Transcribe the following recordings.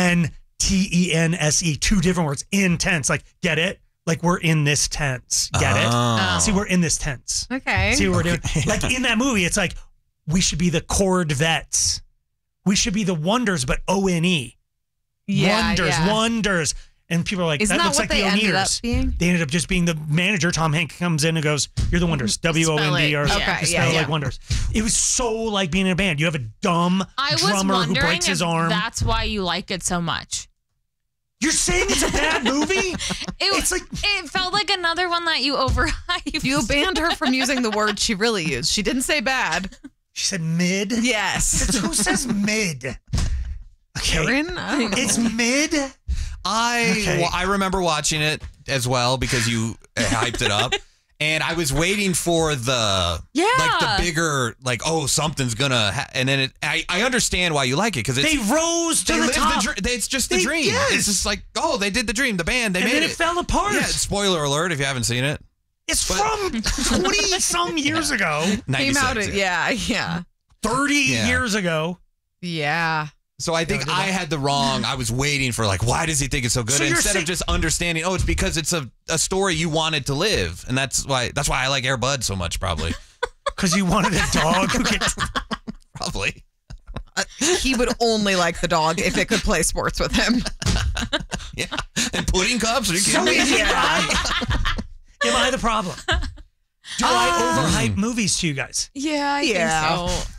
intense, 2 different words. Intense. Like, get it? Like, we're in this tense. Get it? See, we're in this tense. Okay. See what we're doing? Like, in that movie, it's like, we should be the Corvettes. We should be the Wonders, but O-N-E. Wonders. And people are like, Isn't that looks like the Oneaters. They ended up just being the manager. Tom Hanks comes in and goes, you're the Wonders. W-O-N-D. Spell like Wonders. It was so like being in a band. You have a dumb drummer who breaks his arm. That's why you like it so much. You're saying it's a bad movie? It felt like another one that you overhyped. You banned her from using the word she really used. She didn't say bad. She said mid? Yes. Who says mid? Okay. Karen? It's mid? I remember watching it as well because you hyped it up. And I was waiting for the bigger, something's gonna and then I understand why you like it because they rose to the top. It's just the dream. Yes. It's just like, they did the dream. The band, they made it. And then it fell apart. Yeah, spoiler alert if you haven't seen it. It's from 20-some years ago. Came out 30 years ago. Yeah. So I think I had I was waiting for why does he think it's so good? Instead of just understanding, it's because it's a story you wanted to live. And that's why I like Air Bud so much, probably. Because you wanted a dog who could... Probably. He would only like the dog if it could play sports with him. Yeah. And pudding cups? Are you kidding me? Am I the problem? Do I overhype movies to you guys? Yeah, I think so.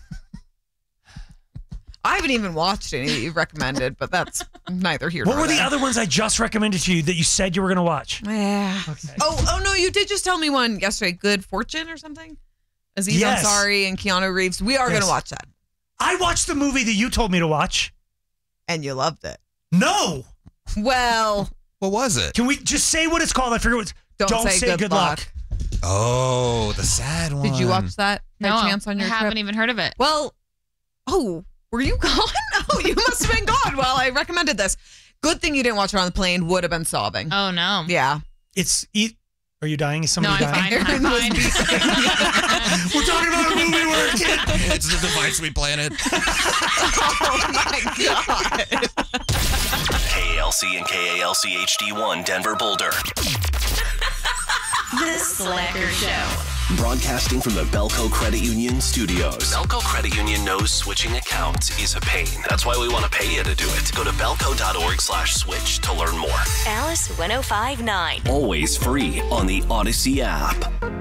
I haven't even watched any that you've recommended, but that's neither here nor there. What were the other ones I just recommended to you that you said you were going to watch? Yeah. Okay. Oh, no, you did just tell me one yesterday. Good Fortune or something? Aziz Ansari and Keanu Reeves. We are going to watch that. I watched the movie that you told me to watch. And you loved it. No. Well. What was it? Can we just say what it's called? I forget what it's Don't say good luck. Oh, the sad one. Did you watch that? No, chance on your I haven't even heard of it. Well, were you gone? Oh, you must have been gone. Well, I recommended this. Good thing you didn't watch it on the plane. Would have been sobbing. Oh, no. Yeah. Are you dying? Is somebody dying? I'm fine. We're talking about a movie where a kid... It's the device we planted. Oh, my God. KALC and KALC HD1 Denver Boulder. The Slacker Show. Broadcasting from the Belco Credit Union studios. Belco Credit Union knows switching accounts is a pain. That's why we want to pay you to do it. Go to belco.org/switch to learn more. Alice 105.9. Always free on the Odyssey app.